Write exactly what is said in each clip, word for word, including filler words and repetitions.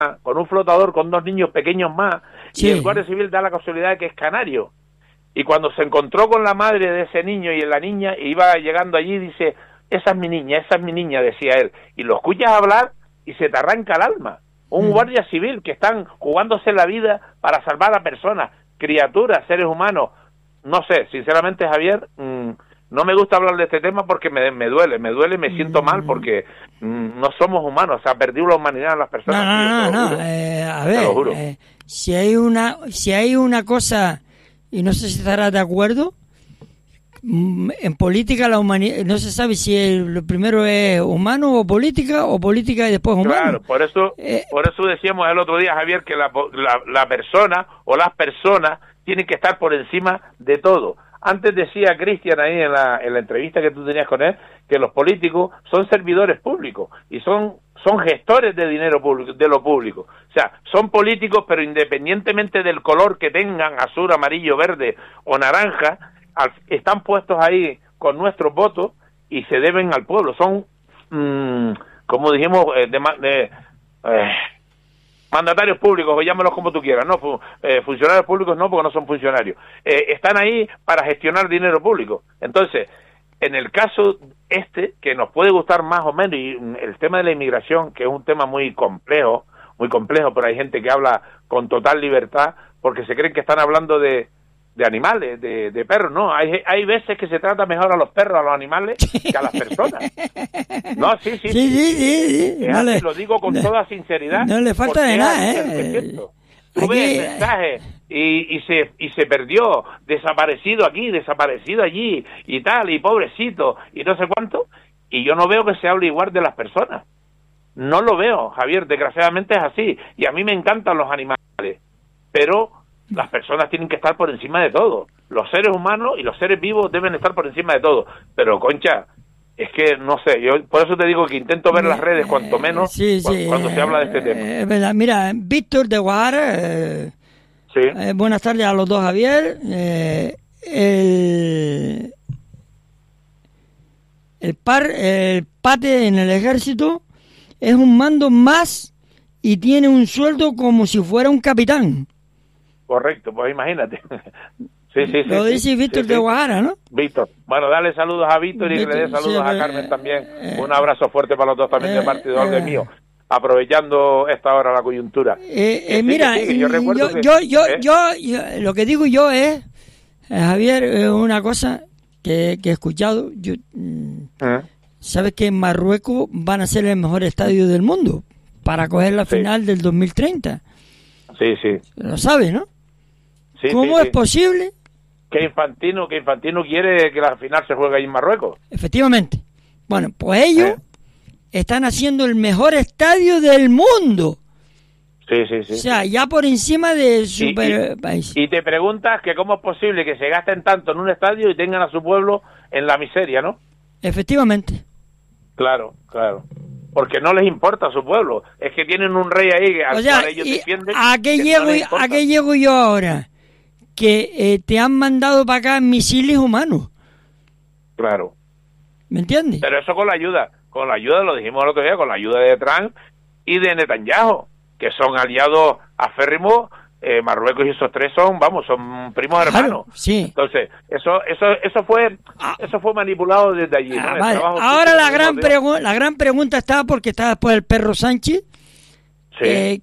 con un flotador con dos niños pequeños más, Sí. y el guardia civil da la casualidad de que es canario. Y cuando se encontró con la madre de ese niño y la niña, iba llegando allí, dice, esa es mi niña, esa es mi niña, decía él. Y lo escuchas hablar y se te arranca el alma. Un Mm. guardia civil que están jugándose la vida para salvar a personas, criaturas, seres humanos. No sé, sinceramente, Javier, mmm, no me gusta hablar de este tema porque me, me duele, me duele, me siento mal porque mmm, no somos humanos, se ha perdido la humanidad en las personas. No, no, tío, no, te lo no. juro. Eh, a Te lo juro. ver, eh, si hay una, si hay una cosa, y no sé si estarás de acuerdo, mm, en política la humanidad, no se sabe si el, lo primero es humano o política, o política y después humano. Claro, por eso, Eh, por eso decíamos el otro día, Javier, que la, la, la persona o las personas tienen que estar por encima de todo. Antes decía Cristian ahí en la, en la entrevista que tú tenías con él, que los políticos son servidores públicos y son, son gestores de dinero público, de lo público. O sea, son políticos, pero independientemente del color que tengan, azul, amarillo, verde o naranja, al, están puestos ahí con nuestros votos y se deben al pueblo. Son, mmm, como dijimos, eh, de, de eh, mandatarios públicos, o llámalos como tú quieras, no, Fu- eh, funcionarios públicos no, porque no son funcionarios. Eh, están ahí para gestionar dinero público. Entonces, en el caso este, que nos puede gustar más o menos, y mm, el tema de la inmigración, que es un tema muy complejo, muy complejo, pero hay gente que habla con total libertad, porque se creen que están hablando de, de animales, de, de perros. No, hay, hay veces que se trata mejor a los perros, a los animales, que a las personas. No, sí, sí, sí, sí, sí, sí. es No así, le- lo digo con no- toda sinceridad. no le falta porque de es nada, así ¿eh? el proyecto. Tú Aquí- ves el mensaje y, y se y se perdió, desaparecido aquí, desaparecido allí, y tal, y pobrecito, y no sé cuánto, y yo no veo que se hable igual de las personas. No lo veo, Javier, desgraciadamente es así, y a mí me encantan los animales, pero las personas tienen que estar por encima de todo. Los seres humanos y los seres vivos deben estar por encima de todo. Pero, Concha, es que no sé, yo por eso te digo que intento ver las redes cuanto menos Sí, cu- sí, cuando se habla de este eh, tema. Es verdad. Mira, Víctor de Guadalajara, eh, Sí, eh, buenas tardes a los dos, Javier. Eh, el, el, par, el pate en el ejército es un mando más y tiene un sueldo como si fuera un capitán. correcto, pues imagínate. Sí, sí, sí. Lo sí, dice Víctor sí, de sí. Guadalajara, ¿no? Víctor. Bueno, dale saludos a Víctor y que le dé Víctor, saludos sí, a eh, Carmen también. eh, Un abrazo fuerte para los dos también de eh, parte de Olga y eh. mío, aprovechando esta hora la coyuntura. Eh, Que eh, sí, mira, que sí, que yo yo, recuerdo yo, que- yo, yo, ¿eh? yo, yo- lo que digo yo es, eh, Javier, es una cosa que, que he escuchado. Yo, mm, ¿Eh? ¿sabes que en Marruecos van a ser el mejor estadio del mundo para coger la Sí. final del dos mil treinta? Sí, sí. Lo sabes, ¿no? Sí, ¿Cómo sí, es sí. posible? Que Infantino, que Infantino quiere que la final se juegue ahí en Marruecos. Efectivamente. Bueno, pues ellos ¿Eh? están haciendo el mejor estadio del mundo. Sí, sí, sí. O sea, ya por encima de Y- super y- país. Y te preguntas que cómo es posible que se gasten tanto en un estadio y tengan a su pueblo en la miseria, ¿no? Efectivamente. Claro, claro. Porque no les importa a su pueblo. Es que tienen un rey ahí al O sea, cual ellos y defienden. ¿a qué, que llego, no les y- importa. ¿a qué llego yo ahora? Que eh, te han mandado para acá misiles humanos. Claro. ¿Me entiendes? Pero eso con la ayuda, con la ayuda, lo dijimos el otro día, con la ayuda de Trump y de Netanyahu, que son aliados aférrimos. eh, Marruecos y esos tres son, vamos, son primos Claro, hermanos. sí. Entonces, eso eso eso fue Ah. eso fue manipulado desde allí, ¿no? Ah, El vale. trabajo Ahora sucio la que gran, hemos visto. pregu- la gran pregunta está porque está después el perro Sánchez, Sí. eh,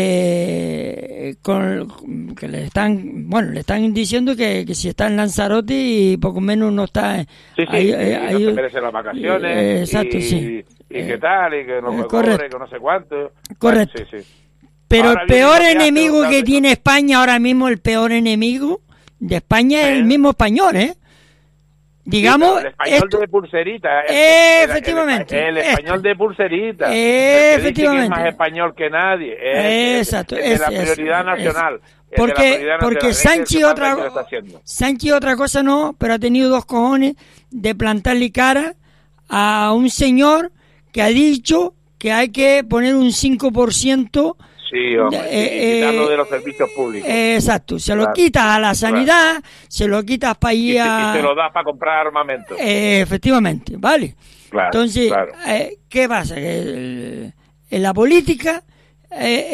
que, con, que le están, bueno, le están diciendo que, que si está en Lanzarote y poco menos no está. Sí, sí, ahí- y eh, no ahí- se merecen las vacaciones, eh, exacto, y, sí. y Eh, qué tal, y que no eh, me correcto. cobre, que no sé cuánto. Correcto. Sí, sí. Pero Ahora el viene peor lo que hace enemigo otra que vez. tiene España ahora mismo, el peor enemigo de España es Eh. el mismo español, ¿eh? Digamos, Sí, pero el español esto- de pulserita. el- Eh, el- el- efectivamente. El, español de pulserita. Eh, el que dice efectivamente. que es más español que nadie. Es, Eh, exacto, Es, de es- la es- prioridad es- nacional. es de la Porque, prioridad porque nacional. Es que el Sánchez que manda otra, aquí lo está haciendo. Sánchez otra cosa no, pero ha tenido dos cojones de plantarle cara a un señor que ha dicho que hay que poner un cinco por ciento. Sí, hombre. Eh, y quitarlo eh, de los servicios públicos. Eh, exacto, se lo Claro, quitas a la sanidad, se lo quitas para y, ir se- a... y se lo das para comprar armamento. Eh, efectivamente, ¿vale? Claro, Entonces, claro. eh, ¿qué pasa? Que el- en la política... eh,